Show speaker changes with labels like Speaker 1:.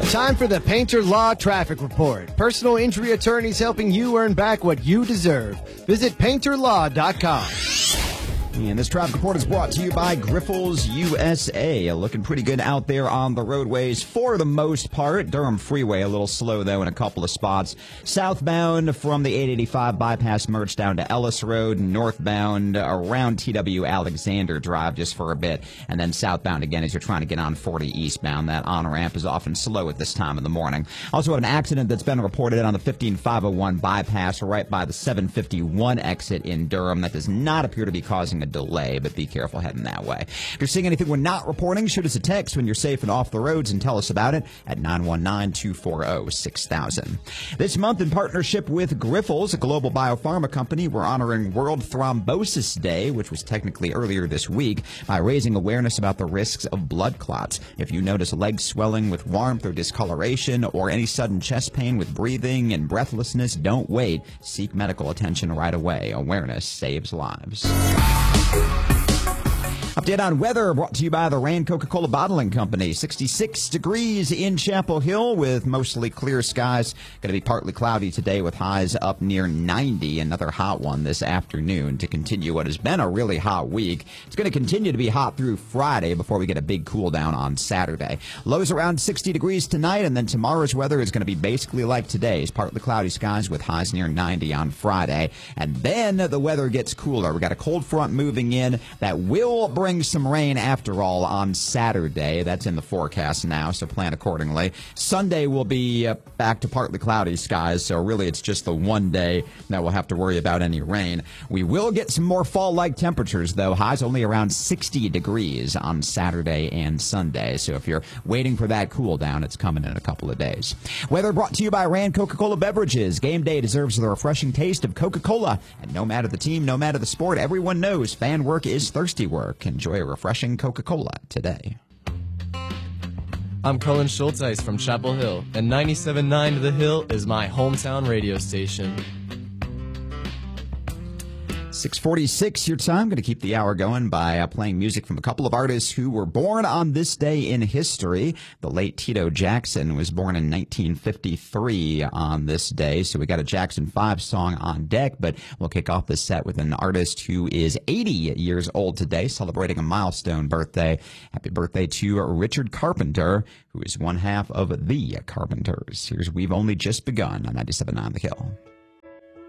Speaker 1: Time for the Painter Law Traffic Report. Personal injury attorneys helping you earn back what you deserve. Visit painterlaw.com.
Speaker 2: And this traffic report is brought to you by Grifols USA. Looking pretty good out there on the roadways for the most part. Durham Freeway a little slow, though, in a couple of spots. Southbound from the 885 bypass merge down to Ellis Road. Northbound around TW Alexander Drive just for a bit. And then southbound again as you're trying to get on 40 eastbound. That on-ramp is often slow at this time of the morning. Also, an accident that's been reported on the 15501 bypass right by the 751 exit in Durham. That does not appear to be causing a delay, but be careful heading that way. If you're seeing anything we're not reporting, shoot us a text when you're safe and off the roads and tell us about it at 919-240-6000. This month, in partnership with Grifols, a global biopharma company, we're honoring World Thrombosis Day, which was technically earlier this week, by raising awareness about the risks of blood clots. If you notice leg swelling with warmth or discoloration or any sudden chest pain with breathing and breathlessness, don't wait. Seek medical attention right away. Awareness saves lives. Update on weather brought to you by the Rand Coca-Cola Bottling Company. 66 degrees in Chapel Hill with mostly clear skies. Going to be partly cloudy today with highs up near 90. Another hot one this afternoon to continue what has been a really hot week. It's going to continue to be hot through Friday before we get a big cool down on Saturday. Lows around 60 degrees tonight, and then tomorrow's weather is going to be basically like today's. Partly cloudy skies with highs near 90 on Friday. And then the weather gets cooler. We got a cold front moving in that will bring some rain after all on Saturday. That's in the forecast now, so plan accordingly. Sunday will be back to partly cloudy skies, so really it's just the one day that we'll have to worry about any rain. We will get some more fall-like temperatures, though. Highs only around 60 degrees on Saturday and Sunday, so if you're waiting for that cool down, it's coming in a couple of days. Weather brought to you by Rand Coca-Cola Beverages. Game day deserves the refreshing taste of Coca-Cola, and no matter the team, no matter the sport, everyone knows fan work is thirsty work. Enjoy a refreshing Coca-Cola today.
Speaker 3: I'm Cullen Schulteis from Chapel Hill, and 97.9 The Hill is my hometown radio station.
Speaker 2: 6:46 your time. Going to keep the hour going by playing music from a couple of artists who were born on this day in history. The late Tito Jackson was born in 1953 on this day, so we got a Jackson 5 song on deck, but we'll kick off the set with an artist who is 80 years old today, celebrating a milestone birthday. Happy birthday to Richard Carpenter, who is one half of the Carpenters. Here's We've Only Just Begun on 97.9 The Hill.